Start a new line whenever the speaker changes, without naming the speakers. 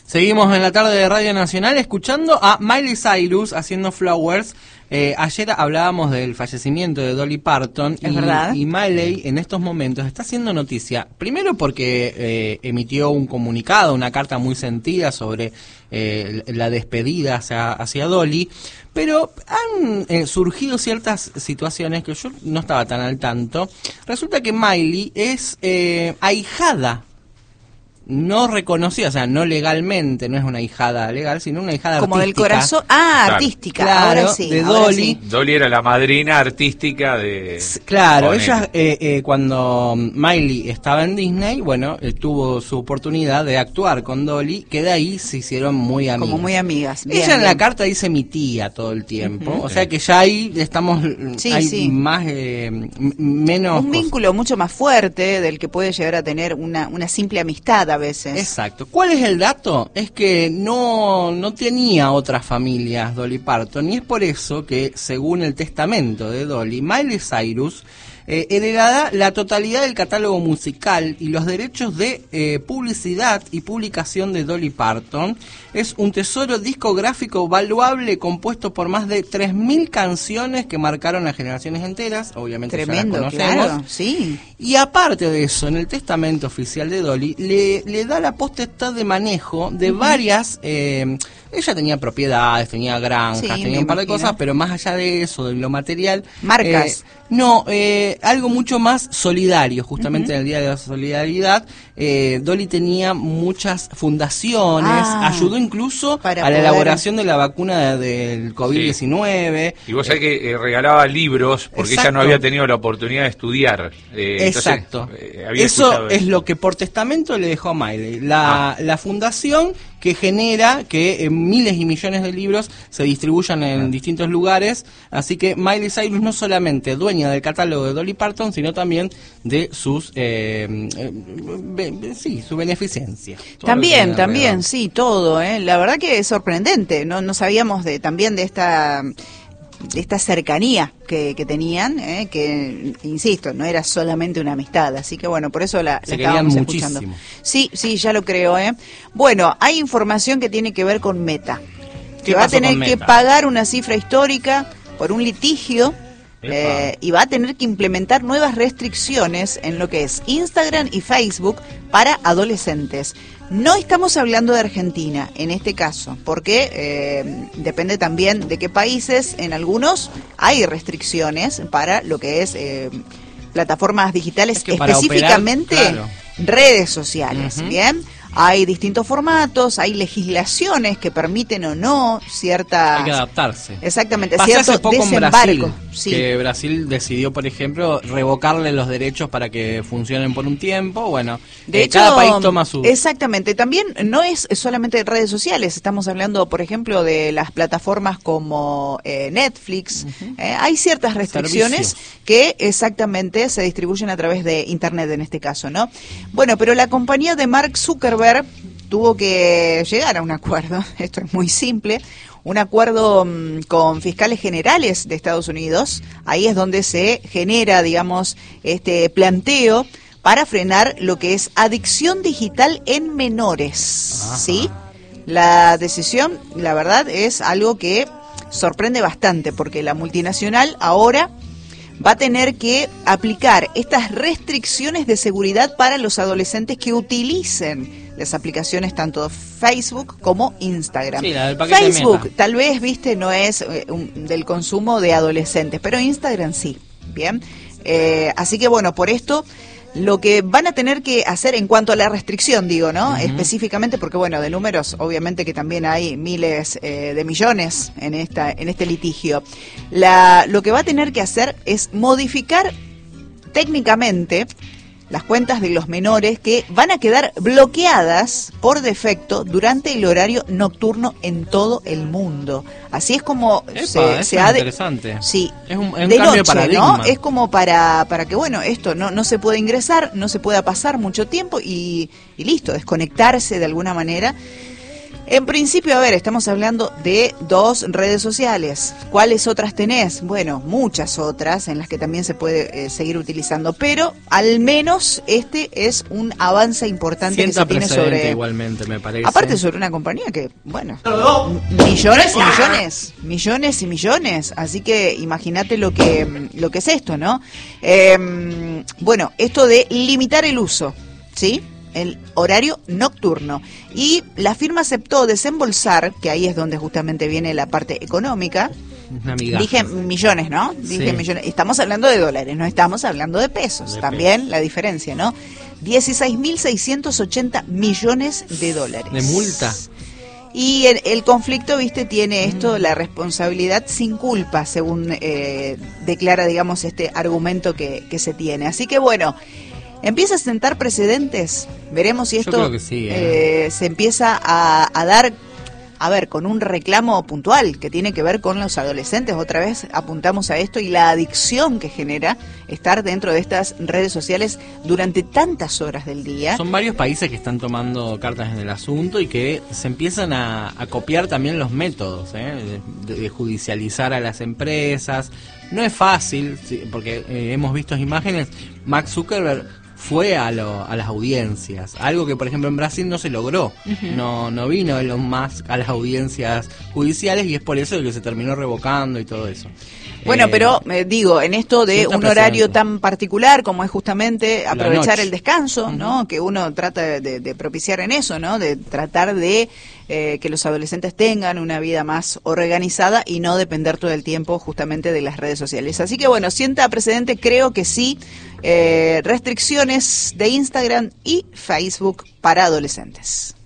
Seguimos en la tarde de Radio Nacional escuchando a Miley Cyrus haciendo Flowers. Ayer hablábamos del fallecimiento de Dolly Parton y Miley en estos momentos está haciendo noticia. Primero porque emitió un comunicado, una carta muy sentida sobre la despedida hacia Dolly, pero han surgido ciertas situaciones que yo no estaba tan al tanto. Resulta que Miley es ahijada. No reconocida, o sea, no legalmente, no es una hijada legal, sino una hijada
como
artística.
Como del corazón, claro. Artística,
claro,
ahora sí.
De
ahora
Dolly.
Sí.
Dolly era la madrina artística de...
Claro, ella, cuando Miley estaba en Disney, bueno, tuvo su oportunidad de actuar con Dolly, que de ahí se hicieron muy amigas.
Como muy amigas. Bien,
ella en
bien.
la carta dice mi tía todo el tiempo, o sea que ya ahí estamos, hay más, menos...
Un vínculo mucho más fuerte del que puede llegar a tener una simple amistad a veces.
Exacto. ¿Cuál es el dato? Es que no tenía otras familias Dolly Parton y es por eso que, según el testamento de Dolly, Miley Cyrus heredará la totalidad del catálogo musical y los derechos de publicidad y publicación de Dolly Parton. Es un tesoro discográfico valuable compuesto por más de 3.000 canciones que marcaron a generaciones enteras, obviamente.
Tremendo,
ya las conocemos.
claro, sí.
Y aparte de eso, en el testamento oficial de Dolly, le da la potestad de manejo de varias... ella tenía propiedades, tenía granjas, tenía un par de cosas, pero más allá de eso, de lo material...
Marcas.
Algo mucho más solidario, justamente en el Día de la Solidaridad. Dolly tenía muchas fundaciones, ayudó incluso a la elaboración de la vacuna del COVID-19.
Y vos sabés que regalaba libros porque ella no había tenido la oportunidad de estudiar.
Exacto.
Había
eso es lo que por testamento le dejó a Miley. La fundación que genera que miles y millones de libros se distribuyan en distintos lugares. Así que Miley Cyrus no solamente dueña del catálogo de Dolly Parton, sino también de sus su beneficencia.
También, sí, todo. La verdad que es sorprendente. No sabíamos también de esta cercanía que tenían, que, insisto, no era solamente una amistad, así que bueno, por eso la estábamos escuchando. Sí, ya lo creo. Bueno, hay información que tiene que ver con Meta, que va a tener que pagar una cifra histórica por un litigio, y va a tener que implementar nuevas restricciones en lo que es Instagram y Facebook para adolescentes. No estamos hablando de Argentina en este caso, porque depende también de qué países. En algunos hay restricciones para lo que es plataformas digitales, específicamente redes sociales. Bien, hay distintos formatos, hay legislaciones que permiten o no cierta...
Hay que adaptarse.
Exactamente,
pasó
cierto
hace poco
desembarco.
En Brasil, que Brasil decidió, por ejemplo, revocarle los derechos para que funcionen por un tiempo. Bueno,
de hecho,
cada país toma su...
Exactamente, también no es solamente de redes sociales, estamos hablando, por ejemplo, de las plataformas como Netflix. Hay ciertas restricciones que exactamente se distribuyen a través de Internet en este caso, ¿no? Bueno, pero la compañía de Mark Zuckerberg tuvo que llegar a un acuerdo, esto es muy simple, un acuerdo con fiscales generales de Estados Unidos. Ahí es donde se genera, digamos, este planteo para frenar lo que es adicción digital en menores. Ajá. ¿Sí? La decisión, la verdad, es algo que sorprende bastante, porque la multinacional ahora va a tener que aplicar estas restricciones de seguridad para los adolescentes que utilicen las aplicaciones tanto Facebook como Instagram.
Sí, la del paquete
Facebook,
Meta.
tal vez, viste, no es del consumo de adolescentes, pero Instagram sí. Bien, así que bueno, por esto lo que van a tener que hacer en cuanto a la restricción, digo, ¿no? Específicamente porque, bueno, de números, obviamente que también hay miles de millones en este litigio. Lo que va a tener que hacer es modificar técnicamente las cuentas de los menores que van a quedar bloqueadas por defecto durante el horario nocturno en todo el mundo. Así es como se ha
interesante.
Sí,
es un
de
cambio
noche,
de paradigma.
¿no? Es como para que, bueno, esto no se pueda ingresar, no se pueda pasar mucho tiempo y listo, desconectarse de alguna manera. En principio, a ver, estamos hablando de 2 redes sociales. ¿Cuáles otras tenés? Bueno, muchas otras en las que también se puede seguir utilizando, pero al menos este es un avance importante que se tiene sobre...
igualmente, me parece.
Aparte sobre una compañía que, bueno, millones y millones. Así que imagínate lo que es esto, ¿no? Bueno, esto de limitar el uso, ¿sí? El horario nocturno. Y la firma aceptó desembolsar, que ahí es donde justamente viene la parte económica. Dije millones, ¿no? Dije millones. Estamos hablando de dólares, no estamos hablando de pesos. También la diferencia, ¿no? 16.680 millones de dólares.
De multa.
Y el conflicto, viste, tiene esto, la responsabilidad sin culpa, según declara, digamos, este argumento que se tiene. Así que bueno, empieza a sentar precedentes. Veremos si esto se empieza a dar, a ver, con un reclamo puntual que tiene que ver con los adolescentes. Otra vez apuntamos a esto y la adicción que genera estar dentro de estas redes sociales durante tantas horas del día.
Son varios países que están tomando cartas en el asunto y que se empiezan a copiar también los métodos de judicializar a las empresas. No es fácil, porque hemos visto imágenes. Mark Zuckerberg fue a las audiencias, algo que por ejemplo en Brasil no se logró. No vino Elon Musk a las audiencias judiciales y es por eso que se terminó revocando y todo eso.
Bueno, pero digo, en esto de un horario tan particular como es justamente aprovechar el descanso, ¿no? Que uno trata de propiciar en eso, ¿no? De tratar de que los adolescentes tengan una vida más organizada y no depender todo el tiempo justamente de las redes sociales. Así que bueno, sienta precedente, creo que sí, restricciones de Instagram y Facebook para adolescentes.